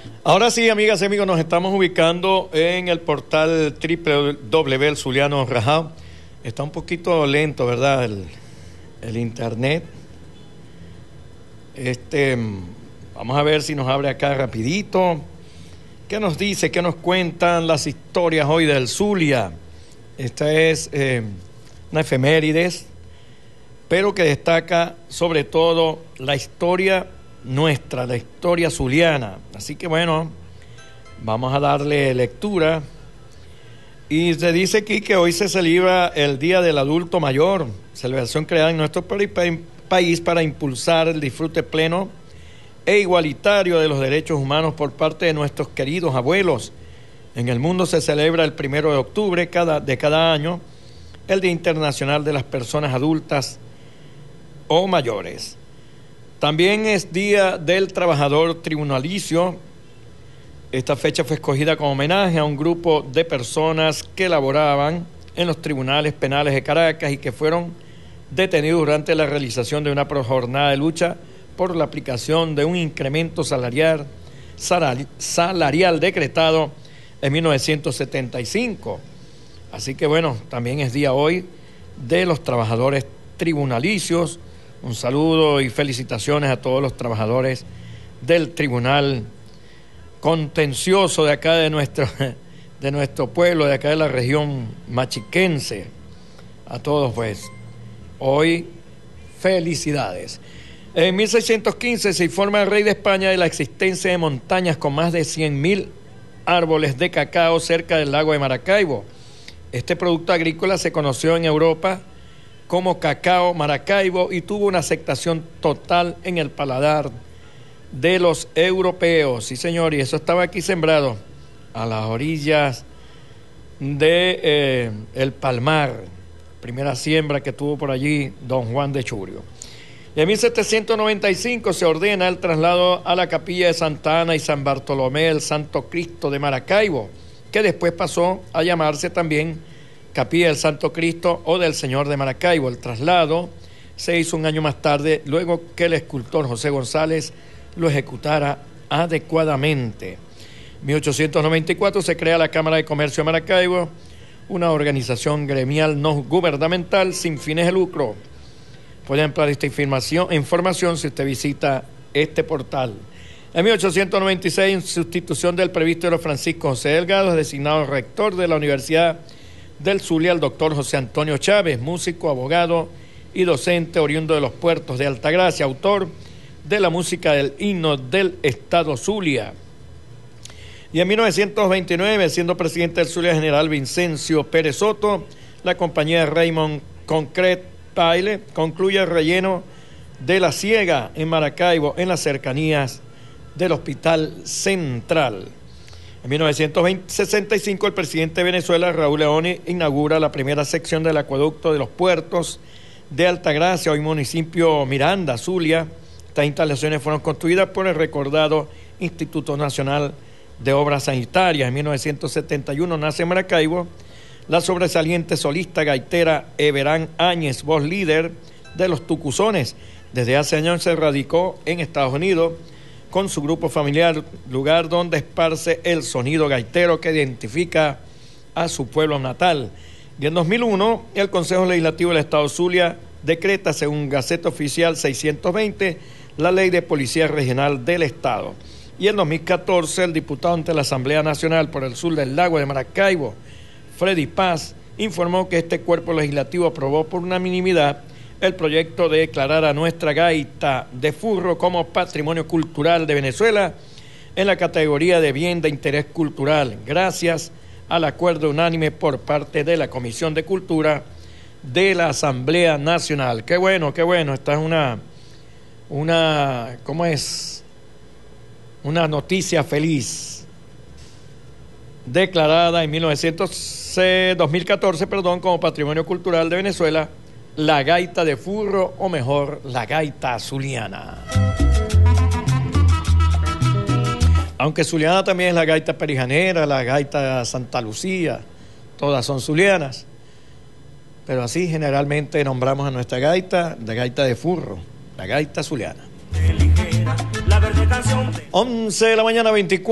Ahora sí, amigas y amigos, nos estamos ubicando en el portal www El Zuliano Rajao. Está un poquito lento, ¿verdad? El internet. Vamos a ver si nos abre acá rapidito. ¿Qué nos dice? ¿Qué nos cuentan las historias hoy del Zulia? Esta es una efemérides, pero que destaca sobre todo la historia nuestra, la historia zuliana. Así que bueno, vamos a darle lectura. Y se dice aquí que hoy se celebra el Día del Adulto Mayor, celebración creada en nuestro país para impulsar el disfrute pleno e igualitario de los derechos humanos por parte de nuestros queridos abuelos. En el mundo se celebra el 1 de octubre de cada año el Día Internacional de las Personas Adultas o Mayores. También es Día del Trabajador Tribunalicio. Esta fecha fue escogida como homenaje a un grupo de personas que laboraban en los tribunales penales de Caracas y que fueron detenidos durante la realización de una jornada de lucha por la aplicación de un incremento salarial decretado en 1975. Así que bueno, también es día hoy de los trabajadores tribunalicios. Un saludo y felicitaciones a todos los trabajadores del Tribunal Contencioso de acá de nuestro pueblo, de acá de la región machiquense. A todos pues, hoy felicidades. En 1615 se informa al rey de España de la existencia de montañas con más de 100.000 árboles de cacao cerca del lago de Maracaibo. Este producto agrícola se conoció en Europa como cacao Maracaibo y tuvo una aceptación total en el paladar de los europeos. Sí, señor, y eso estaba aquí sembrado a las orillas de el Palmar, primera siembra que tuvo por allí don Juan de Churio. Y en 1795 se ordena el traslado a la capilla de Santa Ana y San Bartolomé del Santo Cristo de Maracaibo, que después pasó a llamarse también Capilla del Santo Cristo o del Señor de Maracaibo. El traslado se hizo un año más tarde, luego que el escultor José González lo ejecutara adecuadamente. En 1894 se crea la Cámara de Comercio de Maracaibo, una organización gremial no gubernamental sin fines de lucro. Puede ampliar esta información si usted visita este portal. En 1896, en sustitución del presbítero Francisco José Delgado, es designado rector de la Universidad del Zulia el doctor José Antonio Chávez, músico, abogado y docente oriundo de los puertos de Altagracia, autor de la música del himno del Estado Zulia. Y en 1929, siendo presidente del Zulia general Vincencio Pérez Soto, la compañía Raymond Concrete Pile concluye el relleno de La Ciega en Maracaibo, en las cercanías del Hospital Central. En 1965, el presidente de Venezuela, Raúl Leoni, inaugura la primera sección del acueducto de los puertos de Altagracia, hoy municipio Miranda, Zulia. Estas instalaciones fueron construidas por el recordado Instituto Nacional de Obras Sanitarias. En 1971 nace en Maracaibo la sobresaliente solista gaitera Everán Áñez, voz líder de los Tucuzones. Desde hace años se radicó en Estados Unidos con su grupo familiar, lugar donde esparce el sonido gaitero que identifica a su pueblo natal. Y en 2001, el Consejo Legislativo del Estado Zulia decreta, según Gaceta Oficial 620, la Ley de Policía Regional del Estado. Y en 2014, el diputado ante la Asamblea Nacional por el sur del lago de Maracaibo, Freddy Paz, informó que este cuerpo legislativo aprobó por unanimidad el proyecto de declarar a nuestra gaita de furro como Patrimonio Cultural de Venezuela en la categoría de bien de interés cultural, gracias al acuerdo unánime por parte de la Comisión de Cultura de la Asamblea Nacional. Qué bueno, esta es ¿cómo es? Una noticia feliz. Declarada en 2014, como Patrimonio Cultural de Venezuela, la gaita de furro, o mejor, la gaita zuliana. Aunque zuliana también es la gaita perijanera, la gaita Santa Lucía, todas son zulianas. Pero así generalmente nombramos a nuestra gaita, la gaita de furro, la gaita zuliana. 11 de la mañana, 24.